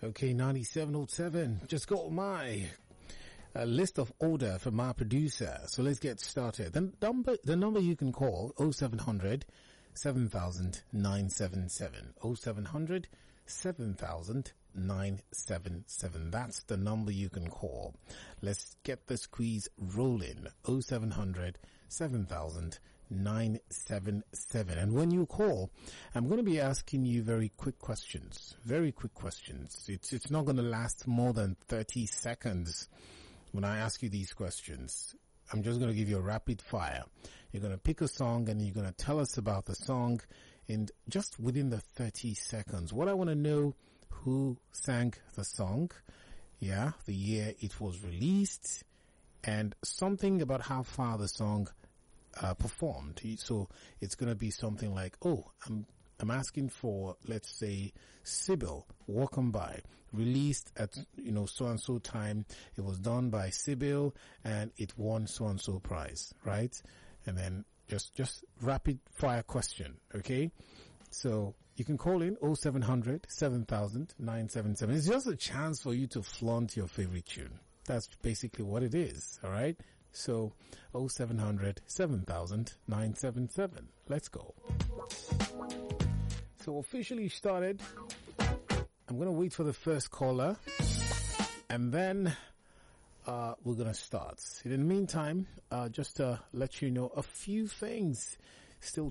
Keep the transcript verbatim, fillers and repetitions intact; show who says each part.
Speaker 1: Okay, ninety-seven oh seven. Just got my uh, list of order from my producer. So let's get started. The number, the number you can call oh seven hundred seven thousand nine seven seven. oh seven hundred seven thousand nine seven seven. That's the number you can call. Let's get this quiz rolling. oh seven hundred seven thousand nine seven seven. And when you call, I'm going to be asking you very quick questions. Very quick questions. It's it's not going to last more than thirty seconds when I ask you these questions. I'm just going to give you a rapid fire. You're going to pick a song and you're going to tell us about the song in just within the thirty seconds. What I want to know, who sang the song, yeah, the year it was released, and something about how far the song uh, performed. So it's going to be something like, oh, I'm I'm asking for, let's say, Sybil, Walk On By, released at, you know, so-and-so time. It was done by Sybil and it won so-and-so prize, right? And then just, just rapid fire question, okay? So you can call in oh seven hundred seven thousand nine seven seven. It's just a chance for you to flaunt your favorite tune. That's basically what it is, alright? So oh seven hundred seven thousand nine seven seven. Let's go. So officially started. I'm going to wait for the first caller and then uh, we're going to start. In the meantime, uh, just to let you know a few things still